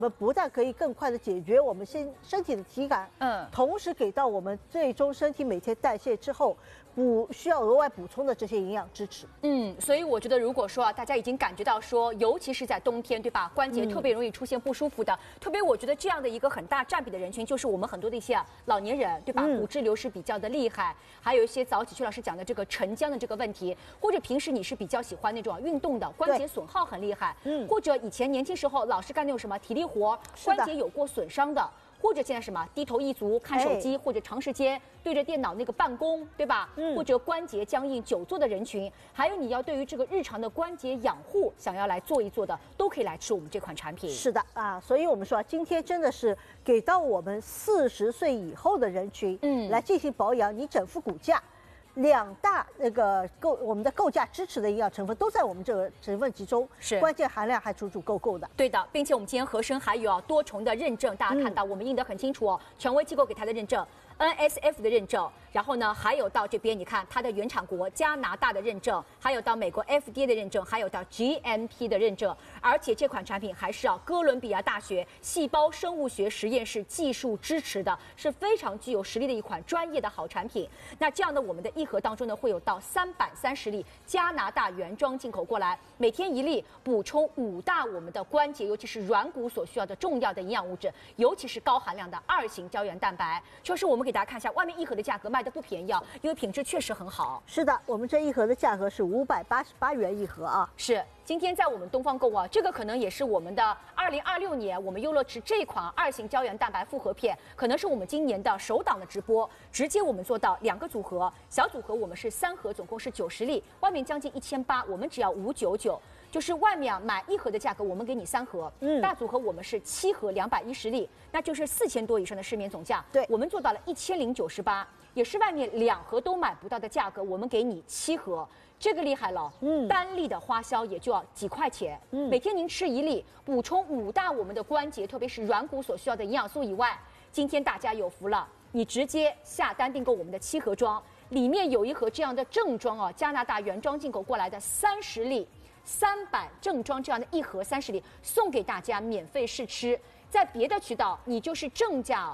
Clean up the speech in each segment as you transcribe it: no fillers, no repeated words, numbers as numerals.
我们不但可以更快的解决我们身体的体感，同时给到我们最终身体每天代谢之后需要额外补充的这些营养支持。 所以我觉得如果说大家已经感觉到说，尤其是在冬天，对吧？关节特别容易出现不舒服的，特别我觉得这样的一个很大占比的人群，就是我们很多的一些老年人，对吧？骨质流失比较的厉害，还有一些早起薛老师讲的这个沉僵的这个问题，或者平时你是比较喜欢那种运动的，关节损耗很厉害，或者以前年轻时候老是干那种什么体力活，关节有过损伤的。或者现在什么低头一族看手机，或者长时间对着电脑那个办公，对吧？或者关节僵硬久坐的人群，还有你要对于这个日常的关节养护想要来做一做的，都可以来吃我们这款产品。 是的啊，所以我们说今天真的是给到我们40岁以后的人群，来进行保养，你整副骨架。2大我们的构架支持的营养成分都在我们这个成分集中， 是关键含量还足足够够的。 对的，并且我们今天合生还有多重的认证，大家看到我们印得很清楚哦，权威机构给它的认证。NSF 的认证，然后呢，还有到这边你看它的原产国加拿大的认证，还有到美国 FDA 的认证，还有到 GMP 的认证，而且这款产品还是哥伦比亚大学细胞生物学实验室技术支持的，是非常具有实力的一款专业的好产品。那这样的我们的一盒当中呢，会有到330粒加拿大原装进口过来，每天1粒，补充5大我们的关节，尤其是软骨所需要的重要的营养物质，尤其是高含量的2型胶原蛋白。就是我们给大家看一下，外面一盒的价格卖的不便宜啊，因为品质确实很好。 是的，我们这一盒的价格是588元一盒啊。 是，今天在我们东方购啊，这个可能也是我们的2026年我们优乐池这款2型胶原蛋白复合片，可能是我们今年的首档的直播，直接我们做到2个组合，小组合我们是3盒，总共是90粒，外面将近1800，我们只要599。就是外面买1盒的价格，我们给你3盒，大组合我们是7盒210粒，那就是4000多以上的市面总价， 对， 我们做到了1098，也是外面2盒都买不到的价格，我们给你7盒，这个厉害了，单粒的花销也就要几块钱，每天您吃1粒，补充5大我们的关节，特别是软骨所需要的营养素以外，今天大家有福了，你直接下单订购我们的7盒装，里面有1盒这样的正装哦，加拿大原装进口过来的30粒。300正装这样的1盒30粒送给大家免费试吃，在别的渠道你就是正价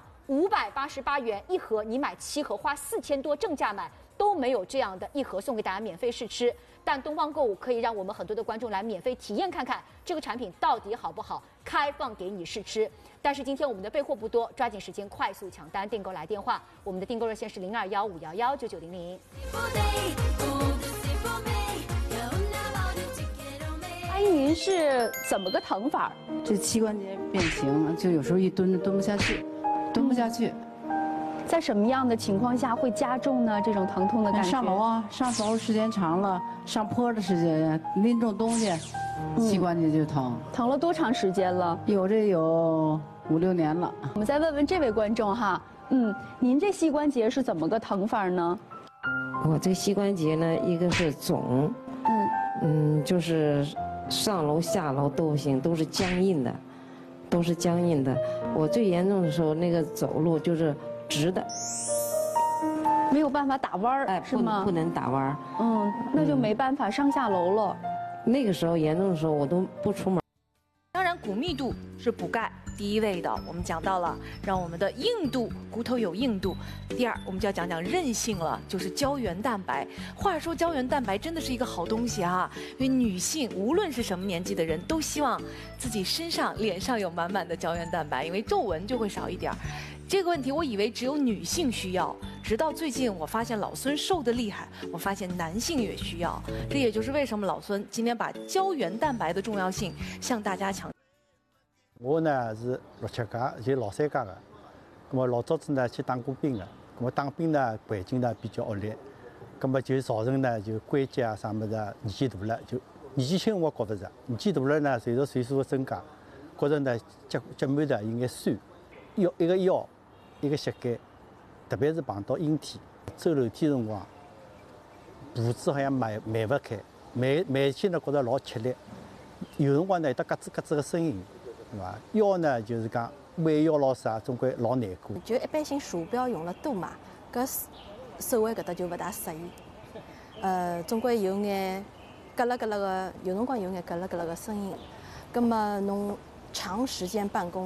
588元1盒，你买7盒花4000多正价买都没有这样的1盒送给大家免费试吃。但东方购物可以让我们很多的观众来免费体验看看这个产品到底好不好，开放给你试吃。但是今天我们的备货不多，抓紧时间快速抢单订购来电话，我们的订购热线是0215119900。 阿姨，您是怎么个疼法？ 这膝关节变形，就有时候一蹲不下去，蹲不下去。 在什么样的情况下会加重呢？这种疼痛的感觉？ 上楼啊，上楼时间长了，上坡的时间，拎重东西，膝关节就疼。 疼了多长时间了？ 有5、6年了。 我们再问问这位观众哈，您这膝关节是怎么个疼法呢？ 我这膝关节呢，一个是肿，就是上楼下楼都不行，都是僵硬的，我最严重的时候，那个走路就是直的， 没有办法打弯儿，是吗？ 不能打弯儿。 那就没办法上下楼了。 那个时候严重的时候，我都不出门。 当然，骨密度是补钙第一位的，我们讲到了，让我们的硬度，骨头有硬度。第二，我们就要讲讲韧性了，就是胶原蛋白。话说胶原蛋白真的是一个好东西啊，因为女性无论是什么年纪的人，都希望自己身上、脸上有满满的胶原蛋白，因为皱纹就会少一点。这个问题我以为只有女性需要，直到最近我发现老孙瘦得厉害，我发现男性也需要。这也就是为什么老孙今天把胶原蛋白的重要性向大家强调。 我呢是67届，就老3届的。那么老早子呢去当过兵的，那么当兵呢环境呢比较恶劣，那么就造成呢就关节啊啥么子年纪大了，就年纪轻我觉不着，年纪大了呢随着岁数的增加，觉着呢脚腕的有眼酸，腰一个膝盖，特别是碰到阴天走楼梯辰光，步子好像迈不开，迈起呢觉着老吃力，有辰光呢有得咯吱咯吱的声音，对伐？腰呢就是讲弯腰老啥，总归老难过。 就一般性鼠标用了多嘛，搿手腕搿搭就勿大适宜。总归有眼咯啦咯啦个，有辰光有眼咯啦咯啦个声音。葛末侬长时间办公。